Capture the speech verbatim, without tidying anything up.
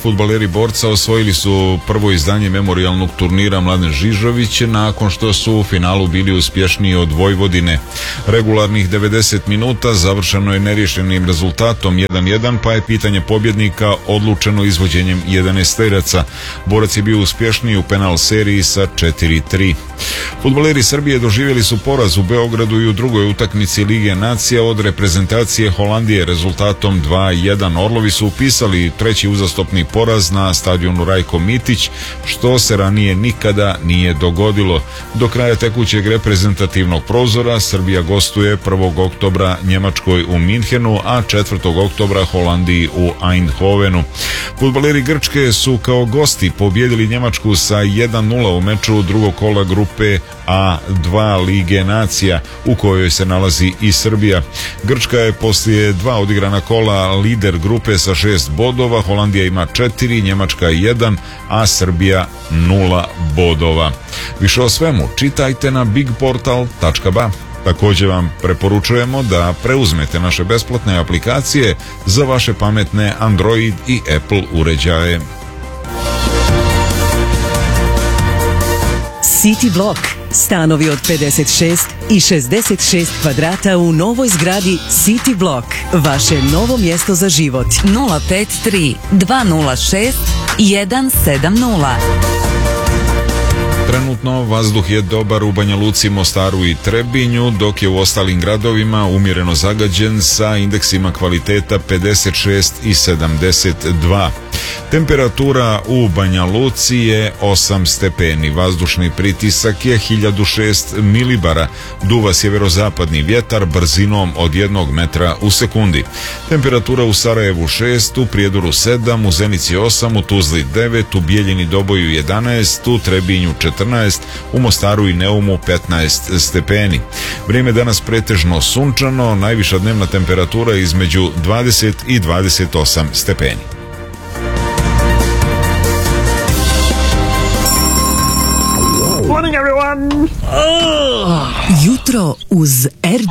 Fudbaleri Borca osvojili su prvo izdanje memorijalnog turnira Mladen Žižović nakon što su u finalu bili uspješniji od Vojvodine. Regularnih devedeset minuta završeno je neriješenim rezultatom jedan jedan, pa je pitanje pobjednika odlučeno izvođenjem jedanaesteraca. Borac je bio uspješniji u penal seriji sa četiri tri. Fudbaleri Srbije doživjeli su poraz u Beogradu i u drugoj utakmici Lige nacija od reprezentacije Holandije rezultatom dva jedan. Orlovi su upisali treći uzastopni poraz na stadionu Rajko Mitić, što se ranije nikada nije dogodilo. Do kraja tekućeg reprezentativnog prozora Srbija gostuje prvog oktobra Njemačkoj u Minhenu, a četvrtog oktobra Holandiji u Eindhovenu. Fudbaleri Grčke su kao gosti pobjedili Njemačku sa jedan nula u meču drugog kola grupe A dva Lige nacija, u kojoj se nalazi i Srbija. Grčka je poslije dva odigrana kola lider grupe sa šest bodova, Holandija ima četiri, Njemačka jedan, a Srbija nula bodova. Više o svemu čitajte na big portal tačka ba. Također vam preporučujemo da preuzmete naše besplatne aplikacije za vaše pametne Android i Apple uređaje. City Block. Stanovi od pedeset šest i šezdeset šest kvadrata u novoj zgradi City Block. Vaše novo mjesto za život. nula pet tri dva nula šest jedan sedam nula. Trenutno vazduh je dobar u Banja Luci, Mostaru i Trebinju, dok je u ostalim gradovima umjereno zagađen sa indeksima kvaliteta pedeset šest i sedamdeset dva. Temperatura u Banja Luci je osam stepeni, vazdušni pritisak je hiljadu šest milibara, duva sjeverozapadni vjetar brzinom od jednog metra u sekundi. Temperatura u Sarajevu šest, u Prijedoru sedam, u Zenici osam, u Tuzli devet, u Bijeljini Doboju jedanaest, u Trebinju četrnaest, u Mostaru i Neumu petnaest stepeni. Vrijeme danas pretežno sunčano, najviša dnevna temperatura između dvadeset i dvadeset osam stepeni. Jutro uz R